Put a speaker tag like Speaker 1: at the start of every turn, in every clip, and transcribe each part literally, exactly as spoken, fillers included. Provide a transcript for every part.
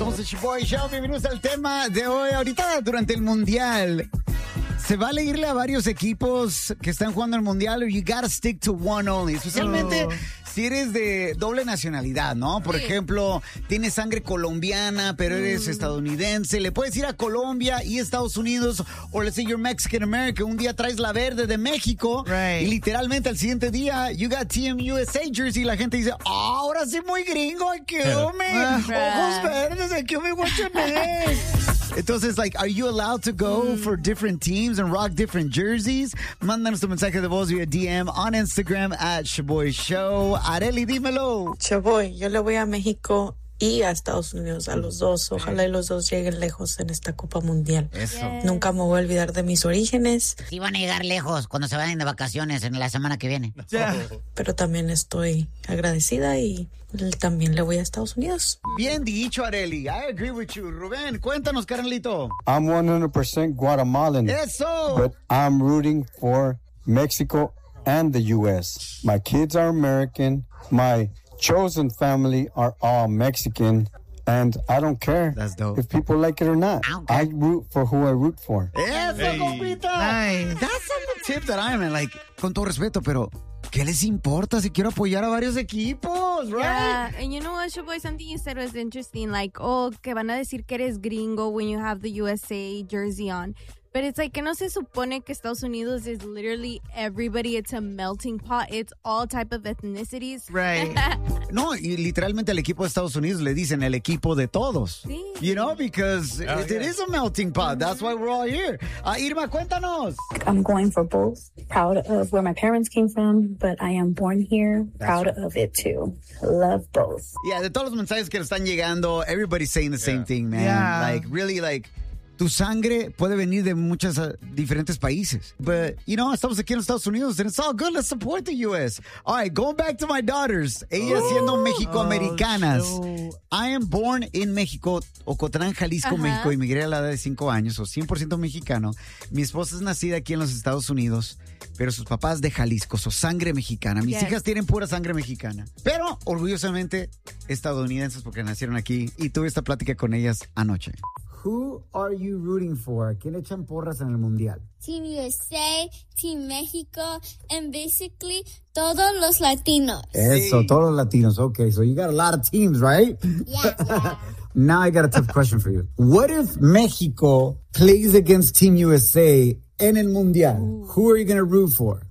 Speaker 1: Somos el Shaboy Show. Bienvenidos al tema de hoy. Ahorita, durante el Mundial, se vale irle a varios equipos que están jugando el Mundial, or you gotta stick to one only. Especialmente oh. si eres de doble nacionalidad, ¿no? Por sí. ejemplo, tienes sangre colombiana, pero eres mm. estadounidense. Le puedes ir a Colombia y Estados Unidos, o let's say you're Mexican American. Un día traes la verde de México right. y literalmente al siguiente día, you got Team U S A jersey y la gente dice, oh, ahora sí muy gringo, I kill me. Ojos verdes, I kill me, what's your name? Entonces, like, are you allowed to go mm. for different teams and rock different jerseys? Mándanos tu mensaje de voz via D M on Instagram at Shaboy Show. Areli, dímelo.
Speaker 2: Shaboy, yo le voy a México y a Estados Unidos, a los dos. Ojalá y los dos lleguen lejos en esta Copa Mundial.
Speaker 1: Eso.
Speaker 2: Yes. Nunca me voy a olvidar de mis orígenes.
Speaker 3: Sí van a llegar lejos cuando se vayan de vacaciones en la semana que viene.
Speaker 2: Yeah. Pero también estoy agradecida y también le voy a Estados Unidos.
Speaker 1: Bien dicho, Areli. I agree with you. Rubén, cuéntanos, carnalito.
Speaker 4: I'm one hundred percent Guatemalan.
Speaker 1: Eso.
Speaker 4: But I'm rooting for Mexico and the U S. My kids are American. My chosen family are all Mexican, and I don't care
Speaker 1: That's dope.
Speaker 4: if people like it or not.
Speaker 3: Okay.
Speaker 4: I root for who I root for.
Speaker 1: Eso, hey. compita. Nice. That's the tip that I'm in. Like, con todo respeto, pero ¿qué les importa si quiero apoyar a varios equipos, right?
Speaker 5: Yeah, and you know what, Shaboy, something you said was interesting. Like, oh, que van a decir que eres gringo when you have the U S A jersey on. But it's like, que no se supone que Estados Unidos is literally everybody. It's a melting pot. It's all type of ethnicities.
Speaker 1: Right. No, y literalmente al equipo de Estados Unidos le dicen el equipo de todos.
Speaker 5: Sí.
Speaker 1: You know, because oh, it, yeah. it is a melting pot. Mm-hmm. That's why we're all here. Uh, Irma, cuéntanos.
Speaker 6: I'm going for both. Proud of where my parents came from, but I am born here. That's proud right. of it too. Love both.
Speaker 1: Yeah, de todos los mensajes que le están llegando, everybody's saying the yeah. same thing, man.
Speaker 7: Yeah.
Speaker 1: Like, really, like... Tu sangre puede venir de muchos uh, diferentes países. But, you know, estamos aquí en los Estados Unidos and it's all good. Let's support the U S. All right, going back to my daughters. Ellas oh, siendo mexicoamericanas. Oh, I am born in México, Ocotlán, Jalisco, uh-huh. México. Emigré a la edad de cinco años, o cien por ciento mexicano. Mi esposa es nacida aquí en los Estados Unidos, pero sus papás de Jalisco, su sangre mexicana. Mis yes. hijas tienen pura sangre mexicana. Pero, orgullosamente, estadounidenses porque nacieron aquí. Y tuve esta plática con ellas anoche. Who are you rooting for? ¿Quién echan porras en el Mundial?
Speaker 8: Team U S A, Team México, and basically todos los latinos.
Speaker 1: Eso, sí. todos los latinos. Okay, so you got a lot of teams, right?
Speaker 8: Yeah. yeah.
Speaker 1: Now I got a tough question for you. What if Mexico plays against Team U S A en el Mundial? Ooh. Who are you going to root for?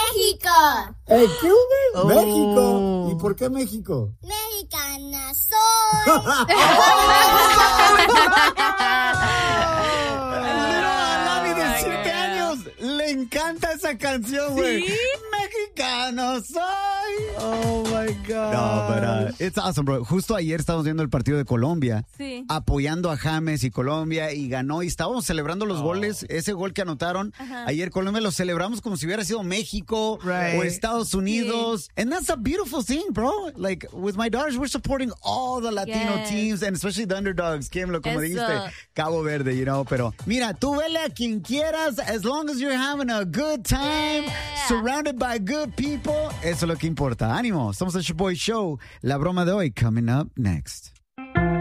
Speaker 8: México.
Speaker 1: Hey, ¿qué oh. México. ¿Y por qué México?
Speaker 8: Mexicana soy.
Speaker 1: Le encanta esa canción, güey.
Speaker 5: ¿Sí?
Speaker 1: Mexicano soy.
Speaker 7: Oh my God.
Speaker 1: No, but uh, it's awesome, bro. Justo ayer estábamos viendo el partido de Colombia.
Speaker 5: Sí.
Speaker 1: Apoyando a James y Colombia y ganó. Y estábamos celebrando los oh. goles. Ese gol que anotaron. Ajá. Ayer Colombia lo celebramos como si hubiera sido México right. o Estados Unidos. Sí. And that's a beautiful thing, bro. Like, with my daughters, we're supporting all the Latino yes. teams and especially the underdogs. Kim, lo como
Speaker 5: Eso.
Speaker 1: dijiste, Cabo Verde, you know. Pero mira, tú vele a quien quieras as long as you're having a good time, yeah. surrounded by good people. Eso es lo que importa. Ánimo. Somos el Shaboy Show. La broma de hoy coming up next.